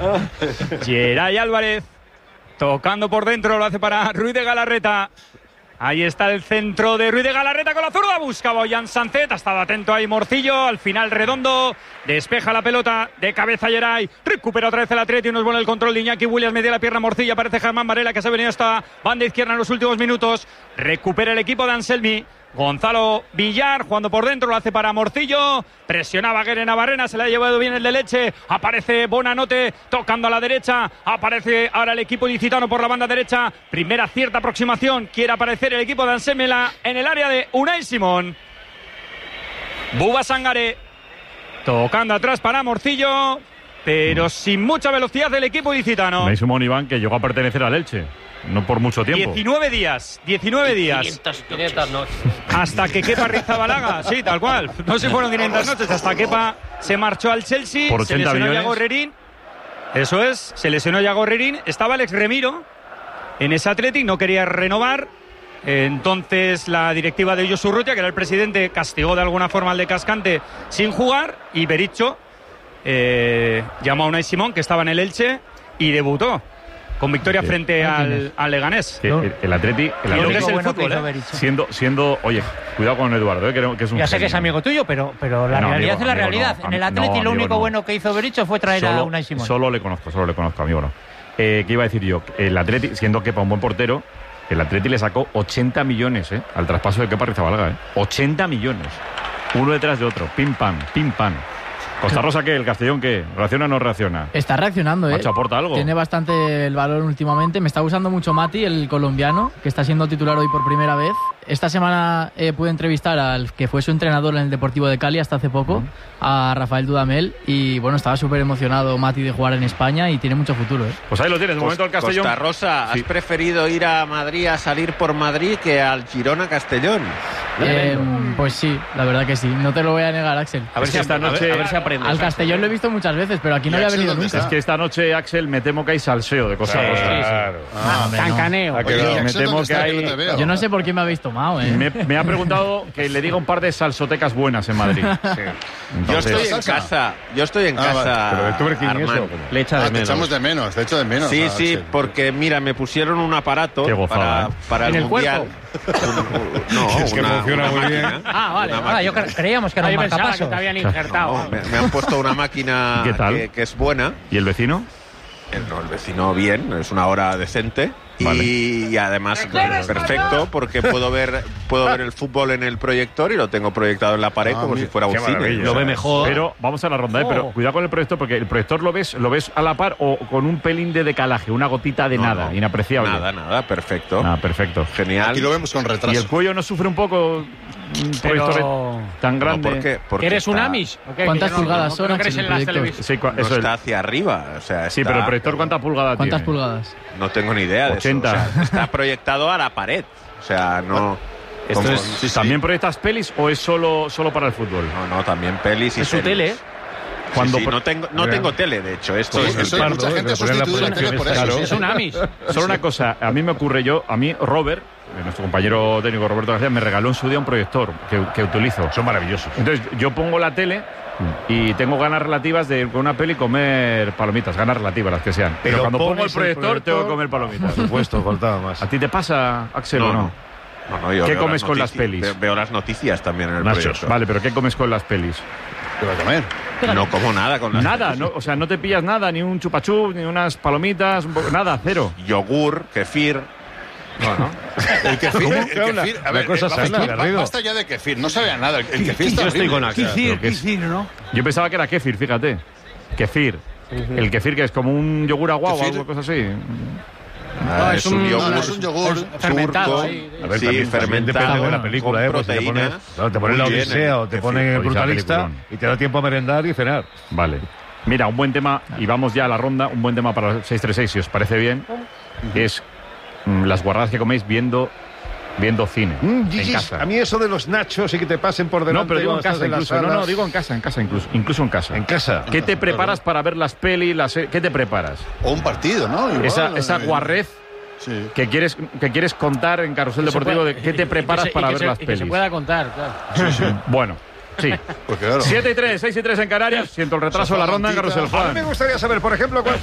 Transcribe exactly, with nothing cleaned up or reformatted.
Geray Álvarez, tocando por dentro, lo hace para Ruiz de Galarreta. Ahí está el centro de Ruiz de Galarreta con la zurda, busca Boyan Sancet, ha estado atento ahí Morcillo, al final Redondo, despeja la pelota de cabeza Geray, recupera otra vez el Atleti, nos pone el control de Iñaki Williams, media la pierna Morcillo, aparece Germán Varela que se ha venido hasta banda izquierda en los últimos minutos, recupera el equipo de Anselmi. Gonzalo Villar jugando por dentro, lo hace para Morcillo, presionaba Guere Navarrena, se le ha llevado bien el de Leche, aparece Bonanote tocando a la derecha, aparece ahora el equipo ilicitano por la banda derecha, primera cierta aproximación, quiere aparecer el equipo de Anselmi en el área de Unai Simón. Buba Sangaré tocando atrás para Morcillo, pero sin mucha velocidad del equipo ilicitano. Unai Simón, Iván, que llegó a pertenecer al Elche. No por mucho tiempo. diecinueve días, diecinueve días. quinientas noches. Hasta que Kepa Rizabalaga, sí, tal cual. No se fueron quinientas noches, hasta Kepa se marchó al Chelsea, por se ochenta lesionó millones. Yago Herrerín. Eso es, se lesionó Yago Herrerín. Estaba Alex Remiro en ese Athletic, no quería renovar. Entonces la directiva de Josu Urrutia, que era el presidente, castigó de alguna forma al de Cascante sin jugar. Y Bericho eh, llamó a Unai Simón, que estaba en el Elche, y debutó con victoria Sí. frente al, al Leganés. Sí, el, el Atleti, el Y lo que Atleti es el bueno fútbol, que hizo ¿eh? Bericho. siendo, siendo, oye, cuidado con Eduardo, ¿eh? que, que es un Ya sé genio. que es amigo tuyo, pero, pero la No, realidad amigo, es la amigo, realidad. no, en el no, Atleti lo amigo, único no. bueno que hizo Bericho fue traer solo, a Unai Simón. Solo le conozco, solo le conozco, amigo, no. Eh, ¿Qué iba a decir yo? El Atleti, siendo Kepa un buen portero, el Atleti le sacó ochenta millones ¿eh? al traspaso de Kepa Rizabalaga. ¿eh? ochenta millones. Uno detrás de otro. Pim, pam, pim, pam. Costa Rosa, ¿qué? ¿El Castellón qué? ¿Reacciona o no reacciona? Está reaccionando, ¿eh? Macho, ¿aporta algo? Tiene bastante el valor últimamente. Me está gustando mucho Mati, el colombiano, que está siendo titular hoy por primera vez. Esta semana eh, pude entrevistar al que fue su entrenador en el Deportivo de Cali hasta hace poco, uh-huh. a Rafael Dudamel, y bueno, estaba súper emocionado Mati de jugar en España y tiene mucho futuro, ¿eh? Pues ahí lo tienes, de momento el Castellón. Costa Rosa, ¿has sí. preferido ir a Madrid a salir por Madrid que al Girona Castellón? Eh, pues sí, la verdad que sí. No te lo voy a negar, Axel. A ver si esta noche... A ver, a ver si aprendes. Al Castellón lo he visto muchas veces, pero aquí no había venido nunca. Es que esta noche, Axel, me temo que hay salseo de Costa Sí, Rosa. sí, sí. Claro. Ah, hombre, no. Cancaneo. Oye, me temo que hay... No Yo no sé por qué me habéis tomado, ¿eh? Me, me ha preguntado que le diga un par de salsotecas buenas en Madrid. Sí. Entonces, yo estoy en ¿Salsa? casa, yo estoy en Ah, casa. vale. Pero el Tuber King Armand. eso, Le echa de Ah, te menos. echamos de menos, te echo de menos. Sí, ah, sí, Axel. porque mira, me pusieron un aparato Qué gozada, para, ¿eh? para el ¿En el mundial. Un- un- no, Es que una, funciona una muy bien. máquina. Ah, vale. Una Ah, yo máquina. cre- creíamos que era Ahí un pensaba que marcapasos. te habían injertado. No, me, me han puesto una máquina ¿Qué tal? Que, que es buena. ¿Y el vecino? El, no, el vecino bien, es una hora decente. Vale. Y, y además perfecto porque puedo ver puedo ver el fútbol en el proyector y lo tengo proyectado en la pared Ah, como mira, si fuera un qué cine. maravilla. Lo ve mejor. Pero vamos a la ronda, ¿eh? Pero cuidado con el proyector, porque el proyector lo ves, lo ves a la par o con un pelín de decalaje, una gotita de No, nada, no, inapreciable. Nada, nada, perfecto. Ah, perfecto. Genial. Aquí lo vemos con ¿Y retraso. el cuello no sufre un poco un proyector Pero... tan No, grande? ¿por qué? Porque ¿Eres un está- Amish? ¿O qué? ¿Cuántas Que no- pulgadas no- son, no crees Axel, en las el proyector? televisiones? Sí, cua- No eso es- está hacia arriba. O sea, sí, está- pero el proyector, ¿cuántas pulgadas ¿Cuántas tiene? pulgadas? No tengo ni idea de ochenta. eso. O sea, está proyectado a la pared. O sea, no... Esto como- es, sí, sí. ¿También proyectas pelis o es solo, solo para el fútbol? No, no, también pelis y Es su series. tele, ¿eh? Sí, Cuando sí, pro- no tengo, no Mira. tengo tele, de hecho. Esto Pues es el eso, pardo, mucha que gente ha le ponen la sustituido la tele por eso. proyección, sí. Es un Amish. Solo una cosa, a mí me ocurre yo, a mí Robert, eh, nuestro compañero técnico Roberto García, me regaló en su día un proyector que, que utilizo. Son maravillosos. Entonces yo pongo la tele y tengo ganas relativas de con una peli comer palomitas, ganas relativas las que sean. Pero, Pero cuando pongo el pones el proyector, proyector- tengo que comer palomitas. Por supuesto, faltaba más. ¿A ti te pasa, Axel, o no? No, no, yo ¿Qué veo comes las con las notici- pelis? Veo, veo las noticias también en el Nachos. proyector. Vale, pero ¿qué comes con las pelis? ¿Qué va a comer? No como nada con las Nada, pelis. no, o sea, no te pillas nada, ni un chupachup, ni unas palomitas, un poco- nada, cero. Yogur, kefir. El kefir, ¿Cómo? el ¿Qué habla? kefir, a Una ver, cosa eh, sana, basta- Garrido. basta ya de kefir, no sabe a nada. El el kefir está Yo estoy horrible. con Axel. Pero ¿qué es? ¿no? Yo pensaba que era kéfir, fíjate. Kéfir. El kéfir que es como un yogur aguado o Kéfir. algo cosa así. Ah, es un- yogur. No, no es un yogur. fermentado turco. ahí. A ver, Sí, también, también depende fermentado, de la película, con ¿eh? Pues si te proteínas. pones, claro, te pones la Muy bien, Odisea eh, o te kefir. pones el Odisea, Brutalista peliculón. y te da tiempo a merendar y cenar. Vale. Mira, un buen tema, y vamos ya a la ronda, un buen tema para el seis tres seis, si os parece bien, es mm, las guardadas que coméis viendo, viendo cine Mm, en Gigi, casa. a mí eso de los nachos y que te pasen por delante. No, pero digo en cuando estás casa las incluso. No, salas. no, digo en casa, en casa incluso. Incluso en casa. En casa. ¿Qué te preparas para ver las pelis? Las, ¿Qué te preparas? O un partido, ¿no? Igual, Esa, esa eh, guarrez Sí. que quieres, que quieres contar en Carrusel Que se Deportivo pueda- de qué te y- y preparas que se- para y que ver se- las y que pelis. se pueda contar, claro. Bueno, sí. Pues claro. siete y tres, seis y tres en Canarias. Siento el retraso de la ronda en Carrusel A mí Juan. me gustaría saber, por ejemplo, cuánto